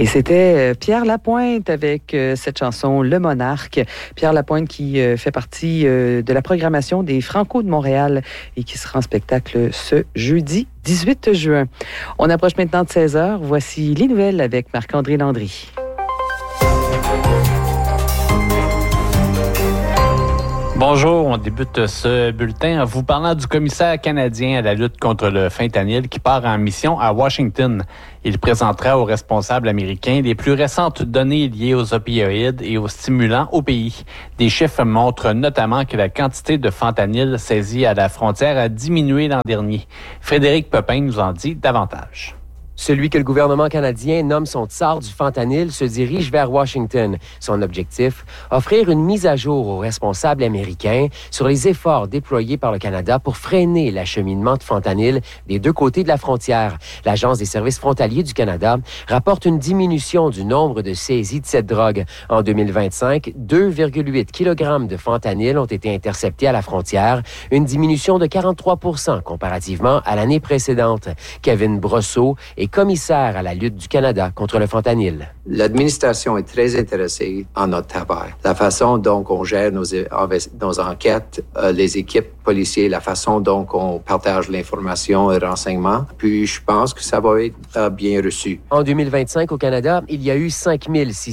Et c'était Pierre Lapointe avec cette chanson Le Monarque. Pierre Lapointe qui fait partie de la programmation des Franco de Montréal et qui sera en spectacle ce jeudi 18 juin. On approche maintenant de 16h. Voici les nouvelles avec Marc-André Landry. Bonjour, on débute ce bulletin en vous parlant du commissaire canadien à la lutte contre le fentanyl qui part en mission à Washington. Il présentera aux responsables américains les plus récentes données liées aux opioïdes et aux stimulants au pays. Des chiffres montrent notamment que la quantité de fentanyl saisie à la frontière a diminué l'an dernier. Frédéric Pepin nous en dit davantage. Celui que le gouvernement canadien nomme son tsar du fentanyl se dirige vers Washington. Son objectif, offrir une mise à jour aux responsables américains sur les efforts déployés par le Canada pour freiner l'acheminement de fentanyl des deux côtés de la frontière. L'Agence des services frontaliers du Canada rapporte une diminution du nombre de saisies de cette drogue. En 2025, 2,8 kg de fentanyl ont été interceptés à la frontière, une diminution de 43 % comparativement à l'année précédente. Kevin Brosseau est commissaire à la lutte du Canada contre le fentanyl. L'administration est très intéressée en notre travail. La façon dont on gère nos enquêtes, les équipes policières, la façon dont on partage l'information et renseignements. Puis je pense que ça va être bien reçu. En 2025, au Canada, il y a eu 5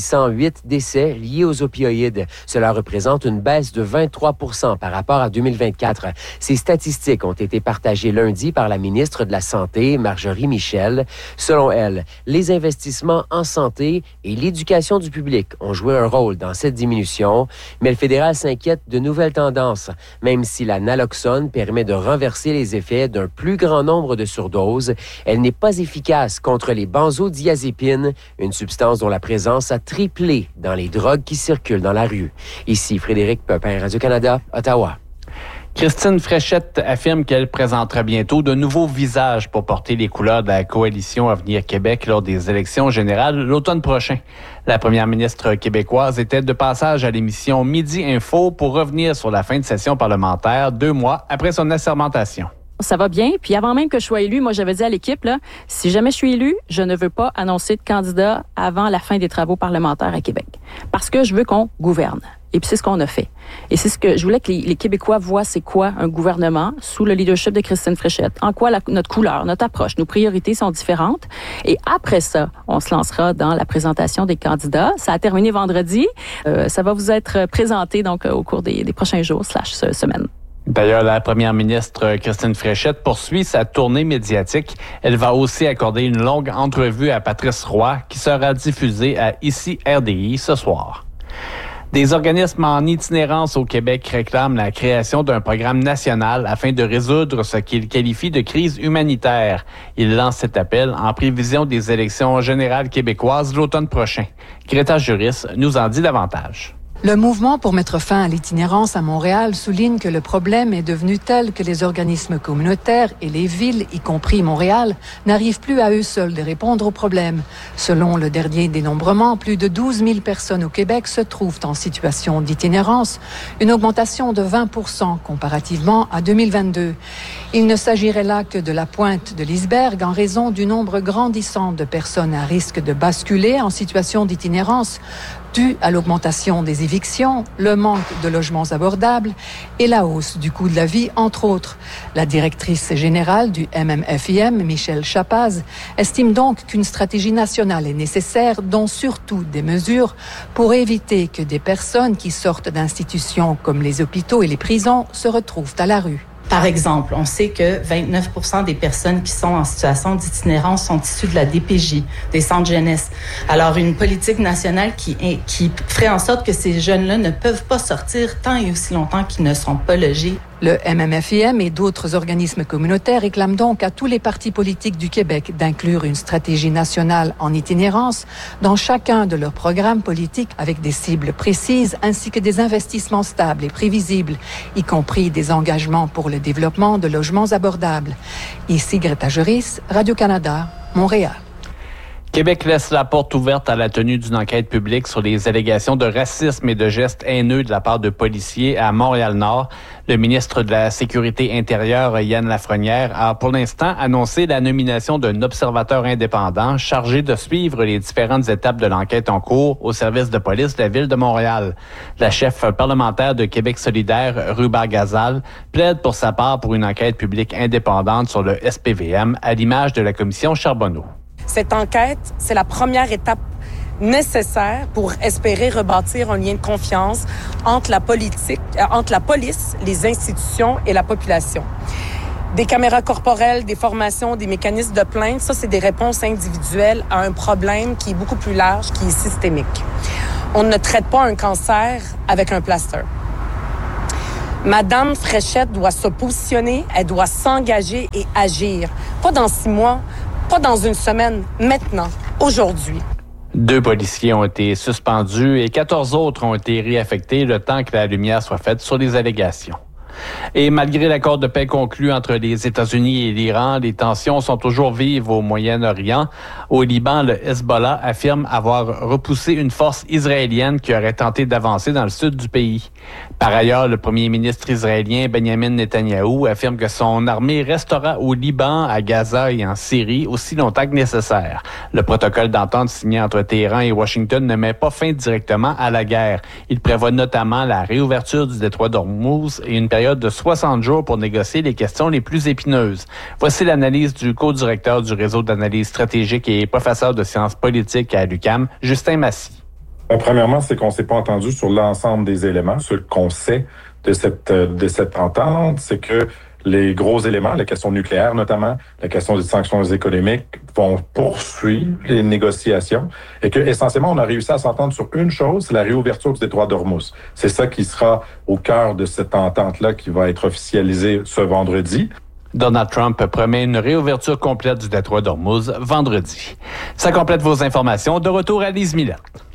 608 décès liés aux opioïdes. Cela représente une baisse de 23 % par rapport à 2024. Ces statistiques ont été partagées lundi par la ministre de la Santé, Marjorie Michel. Selon elle, les investissements en santé et l'éducation du public ont joué un rôle dans cette diminution, mais le fédéral s'inquiète de nouvelles tendances. Même si la naloxone permet de renverser les effets d'un plus grand nombre de surdoses, elle n'est pas efficace contre les benzodiazépines, une substance dont la présence a triplé dans les drogues qui circulent dans la rue. Ici Frédéric Pepin, Radio-Canada, Ottawa. Christine Fréchette affirme qu'elle présentera bientôt de nouveaux visages pour porter les couleurs de la coalition Avenir Québec lors des élections générales l'automne prochain. La première ministre québécoise était de passage à l'émission Midi Info pour revenir sur la fin de session parlementaire 2 mois après son assermentation. Ça va bien. Puis avant même que je sois élue, moi, j'avais dit à l'équipe, là, si jamais je suis élue, je ne veux pas annoncer de candidat avant la fin des travaux parlementaires à Québec. Parce que je veux qu'on gouverne. Et puis c'est ce qu'on a fait. Et c'est ce que je voulais que les Québécois voient, c'est quoi un gouvernement sous le leadership de Christine Fréchette. En quoi notre couleur, notre approche, nos priorités sont différentes. Et après ça, on se lancera dans la présentation des candidats. Ça a terminé vendredi. Ça va vous être présenté donc au cours des prochains jours / semaines. D'ailleurs, la première ministre Christine Fréchette poursuit sa tournée médiatique. Elle va aussi accorder une longue entrevue à Patrice Roy qui sera diffusée à Ici RDI ce soir. Des organismes en itinérance au Québec réclament la création d'un programme national afin de résoudre ce qu'ils qualifient de crise humanitaire. Ils lancent cet appel en prévision des élections générales québécoises l'automne prochain. Greta Juris nous en dit davantage. Le mouvement pour mettre fin à l'itinérance à Montréal souligne que le problème est devenu tel que les organismes communautaires et les villes, y compris Montréal, n'arrivent plus à eux seuls de répondre au problème. Selon le dernier dénombrement, plus de 12 000 personnes au Québec se trouvent en situation d'itinérance, une augmentation de 20 % comparativement à 2022. Il ne s'agirait là que de la pointe de l'iceberg en raison du nombre grandissant de personnes à risque de basculer en situation d'itinérance, dû à l'augmentation des évictions, le manque de logements abordables et la hausse du coût de la vie, entre autres. La directrice générale du MMFIM, Michelle Chapaz, estime donc qu'une stratégie nationale est nécessaire, dont surtout des mesures pour éviter que des personnes qui sortent d'institutions comme les hôpitaux et les prisons se retrouvent à la rue. Par exemple, on sait que 29 % des personnes qui sont en situation d'itinérance sont issues de la DPJ, des centres jeunesse. Alors, une politique nationale qui ferait en sorte que ces jeunes-là ne peuvent pas sortir tant et aussi longtemps qu'ils ne sont pas logés. Le MMFIM et d'autres organismes communautaires réclament donc à tous les partis politiques du Québec d'inclure une stratégie nationale en itinérance dans chacun de leurs programmes politiques avec des cibles précises ainsi que des investissements stables et prévisibles, y compris des engagements pour le développement de logements abordables. Ici Greta Juris, Radio-Canada, Montréal. Québec laisse la porte ouverte à la tenue d'une enquête publique sur les allégations de racisme et de gestes haineux de la part de policiers à Montréal-Nord. Le ministre de la Sécurité intérieure, Yann Lafrenière, a pour l'instant annoncé la nomination d'un observateur indépendant chargé de suivre les différentes étapes de l'enquête en cours au service de police de la Ville de Montréal. La chef parlementaire de Québec solidaire, Ruba Gazal, plaide pour sa part pour une enquête publique indépendante sur le SPVM à l'image de la commission Charbonneau. Cette enquête, c'est la première étape nécessaire pour espérer rebâtir un lien de confiance entre la police, les institutions et la population. Des caméras corporelles, des formations, des mécanismes de plainte, ça, c'est des réponses individuelles à un problème qui est beaucoup plus large, qui est systémique. On ne traite pas un cancer avec un plaster. Madame Fréchette doit se positionner, elle doit s'engager et agir. Pas dans 6 mois, pas dans une semaine, maintenant, aujourd'hui. 2 policiers ont été suspendus et 14 autres ont été réaffectés le temps que la lumière soit faite sur les allégations. Et malgré l'accord de paix conclu entre les États-Unis et l'Iran, les tensions sont toujours vives au Moyen-Orient. Au Liban, le Hezbollah affirme avoir repoussé une force israélienne qui aurait tenté d'avancer dans le sud du pays. Par ailleurs, le premier ministre israélien Benjamin Netanyahou affirme que son armée restera au Liban, à Gaza et en Syrie aussi longtemps que nécessaire. Le protocole d'entente signé entre Téhéran et Washington ne met pas fin directement à la guerre. Il prévoit notamment la réouverture du détroit d'Ormuz et une période de 60 jours pour négocier les questions les plus épineuses. Voici l'analyse du co-directeur du réseau d'analyse stratégique et professeur de sciences politiques à l'UQAM, Justin Massy. Premièrement, c'est qu'on ne s'est pas entendu sur l'ensemble des éléments. Ce qu'on sait de cette entente, c'est que les gros éléments, la question nucléaire notamment, la question des sanctions économiques, vont poursuivre les négociations et que essentiellement on a réussi à s'entendre sur une chose, c'est la réouverture du détroit d'Ormuz. C'est ça qui sera au cœur de cette entente-là qui va être officialisée ce vendredi. Donald Trump promet une réouverture complète du détroit d'Ormuz vendredi. Ça complète vos informations. De retour à Lise Millette.